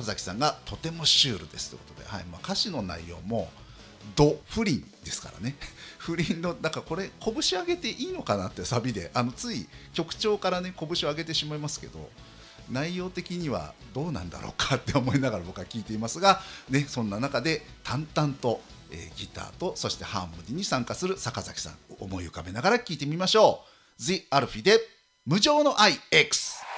崎さんがとてもシュールですということで、はい、歌詞の内容もド不倫ですからね。不倫のだからこれ拳上げていいのかなってサビでつい曲調からね拳を上げてしまいますけど、内容的にはどうなんだろうかって思いながら僕は聞いていますが、ね、そんな中で淡々と、ギターとそしてハーモニーに参加する坂崎さんを思い浮かべながら聞いてみましょう。The アルフィで無情の愛 X。